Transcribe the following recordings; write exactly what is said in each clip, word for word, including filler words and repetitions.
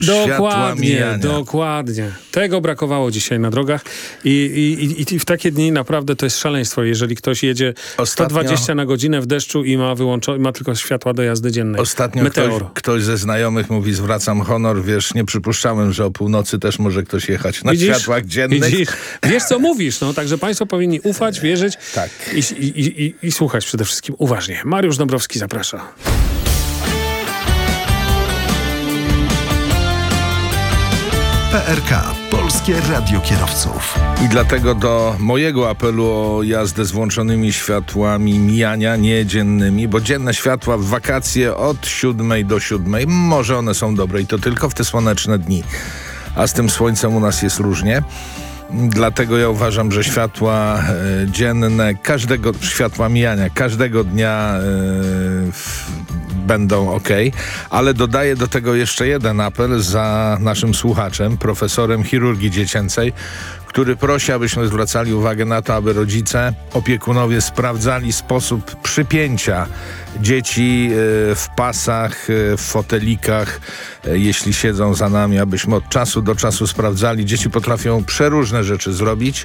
Dokładnie, dokładnie. Tego brakowało dzisiaj na drogach i, i, i w takie dni naprawdę to jest szaleństwo, jeżeli ktoś jedzie Ostatnio... sto dwadzieścia na godzinę w deszczu i ma, wyłączo... ma tylko światła do jazdy dziennej. Ostatnio ktoś, ktoś ze znajomych mówi, zwracam honor, wiesz, nie przypuszczałem, że o północy też może ktoś jechać na widzisz? światłach dziennych. Widzisz? Wiesz, co mówisz, no, także państwo powinni ufać, wierzyć tak. i, i, i, i słuchać przede wszystkim uważnie. Mariusz Dąbrowski zaprasza. P R K. Polskie Radio Kierowców. I dlatego do mojego apelu o jazdę z włączonymi światłami mijania, nie dziennymi, bo dzienne światła w wakacje od siódmej do siódmej, może one są dobre i to tylko w te słoneczne dni. A z tym słońcem u nas jest różnie. Dlatego ja uważam, że światła e, dzienne, każdego światła mijania, każdego dnia e, w, będą ok, ale dodaję do tego jeszcze jeden apel za naszym słuchaczem, profesorem chirurgii dziecięcej, który prosi, abyśmy zwracali uwagę na to, aby rodzice, opiekunowie sprawdzali sposób przypięcia dzieci w pasach, w fotelikach, jeśli siedzą za nami, abyśmy od czasu do czasu sprawdzali. Dzieci potrafią przeróżne rzeczy zrobić,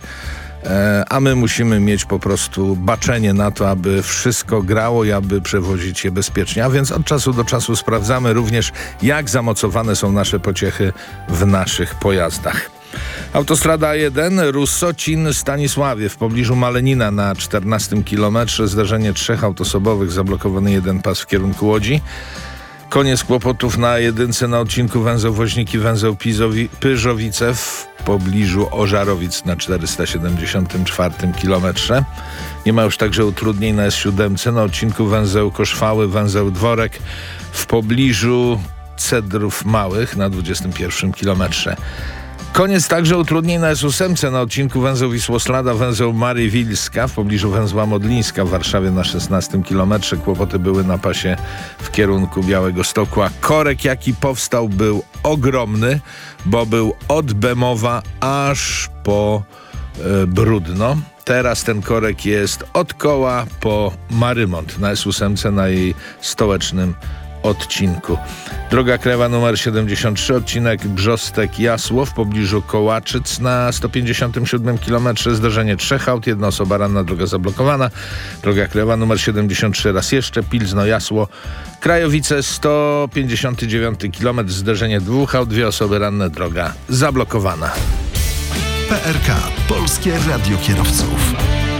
a my musimy mieć po prostu baczenie na to, aby wszystko grało i aby przewozić je bezpiecznie. A więc od czasu do czasu sprawdzamy również, jak zamocowane są nasze pociechy w naszych pojazdach. Autostrada A jeden, Russocin-Stanisławie w pobliżu Malenina na czternastym kilometrze. Zdarzenie trzech autosobowych, zablokowany jeden pas w kierunku Łodzi. Koniec kłopotów na jedynce na odcinku węzeł Woźniki, węzeł Pizowi- Pyrzowice w pobliżu Ożarowic na czterysta siedemdziesiątym czwartym kilometrze. Nie ma już także utrudnień na S siedem na odcinku węzeł Koszwały, węzeł Dworek w pobliżu Cedrów Małych na dwudziestym pierwszym kilometrze. Koniec także utrudnień na S osiem na odcinku węzeł Wisłoslada, węzeł Marywilska w pobliżu węzła Modlińska w Warszawie na szesnastym kilometrze. Kłopoty były na pasie w kierunku Białegostoku, a korek jaki powstał był ogromny, bo był od Bemowa aż po e, Brudno. Teraz ten korek jest od Koła po Marymont na S osiem na jej stołecznym odcinku. Droga krajowa numer siedemdziesiąt trzy, odcinek Brzostek-Jasło w pobliżu Kołaczyc na sto pięćdziesiątym siódmym kilometrze. Zdarzenie trzech aut, jedna osoba ranna, droga zablokowana. Droga krajowa numer siedemdziesiąt trzy, raz jeszcze, Pilzno-Jasło, Krajowice, sto pięćdziesiąty dziewiąty kilometr. Zdarzenie dwóch aut, dwie osoby ranne, droga zablokowana. P R K. Polskie Radio Kierowców.